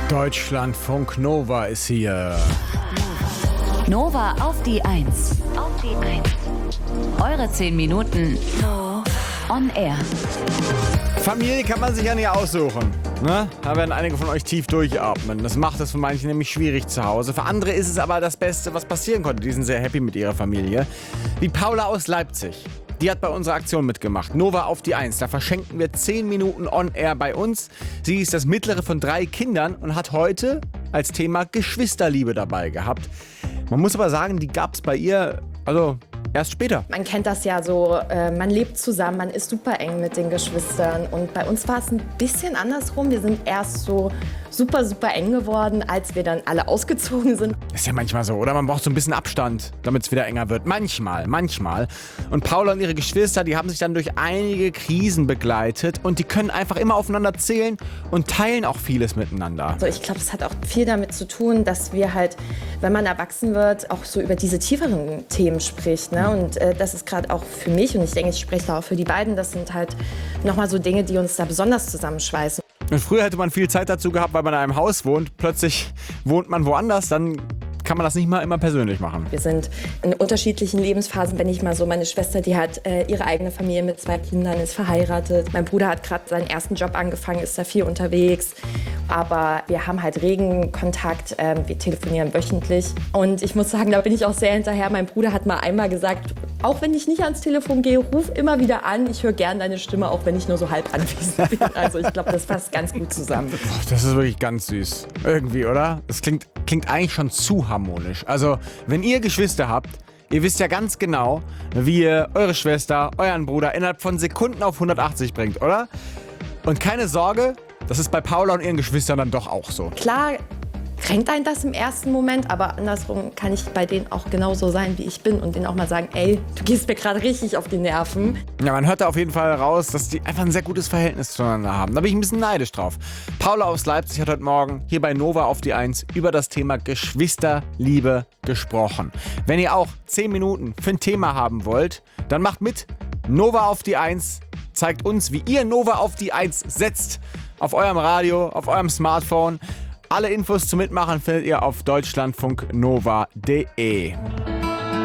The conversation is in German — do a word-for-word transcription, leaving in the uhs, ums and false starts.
Deutschlandfunk Nova ist hier. Nova auf die Eins. Auf die Eins. Eure zehn Minuten on air. Familie kann man sich ja nicht aussuchen. Ne? Da werden einige von euch tief durchatmen. Das macht es für manche nämlich schwierig zu Hause. Für andere ist es aber das Beste, was passieren konnte. Die sind sehr happy mit ihrer Familie. Wie Paula aus Leipzig. Die hat bei unserer Aktion mitgemacht. Nova auf die Eins. Da verschenken wir zehn Minuten on air bei uns. Sie ist das mittlere von drei Kindern und hat heute als Thema Geschwisterliebe dabei gehabt. Man muss aber sagen, die gab es bei ihr, also erst später. Man kennt das ja so, äh, man lebt zusammen, man ist super eng mit den Geschwistern. Und bei uns war es ein bisschen andersrum. Wir sind erst so super, super eng geworden, als wir dann alle ausgezogen sind. Ist ja manchmal so, oder? Man braucht so ein bisschen Abstand, damit es wieder enger wird. Manchmal, manchmal. Und Paula und ihre Geschwister, die haben sich dann durch einige Krisen begleitet und die können einfach immer aufeinander zählen und teilen auch vieles miteinander. Also ich glaube, es hat auch viel damit zu tun, dass wir halt, wenn man erwachsen wird, auch so über diese tieferen Themen spricht. Ne? Und äh, das ist gerade auch für mich, und ich denke, ich spreche da auch für die beiden, das sind halt nochmal so Dinge, die uns da besonders zusammenschweißen. Und früher hätte man viel Zeit dazu gehabt, weil man in einem Haus wohnt. Plötzlich wohnt man woanders, dann kann man das nicht mal immer persönlich machen. Wir sind in unterschiedlichen Lebensphasen. Wenn ich mal so, meine Schwester, die hat äh, ihre eigene Familie mit zwei Kindern, ist verheiratet. Mein Bruder hat gerade seinen ersten Job angefangen, ist da viel unterwegs. Aber wir haben halt regen Kontakt, ähm, wir telefonieren wöchentlich. Und ich muss sagen, da bin ich auch sehr hinterher. Mein Bruder hat mal einmal gesagt, auch wenn ich nicht ans Telefon gehe, ruf immer wieder an. Ich höre gern deine Stimme, auch wenn ich nur so halb anwesend bin. Also ich glaube, das passt ganz gut zusammen. Das ist wirklich ganz süß. Irgendwie, oder? Das klingt, klingt eigentlich schon zu harmonisch. Also, wenn ihr Geschwister habt, ihr wisst ja ganz genau, wie ihr eure Schwester, euren Bruder innerhalb von Sekunden auf hundertachtzig bringt, oder? Und keine Sorge, das ist bei Paula und ihren Geschwistern dann doch auch so. Klar kränkt einen das im ersten Moment, aber andersrum kann ich bei denen auch genauso sein, wie ich bin und denen auch mal sagen, ey, du gehst mir gerade richtig auf die Nerven. Ja, man hört da auf jeden Fall raus, dass die einfach ein sehr gutes Verhältnis zueinander haben. Da bin ich ein bisschen neidisch drauf. Paula aus Leipzig hat heute Morgen hier bei Nova auf die Eins über das Thema Geschwisterliebe gesprochen. Wenn ihr auch zehn Minuten für ein Thema haben wollt, dann macht mit. Nova auf die Eins zeigt uns, wie ihr Nova auf die Eins setzt. Auf eurem Radio, auf eurem Smartphone. Alle Infos zum Mitmachen findet ihr auf deutschlandfunknova punkt de.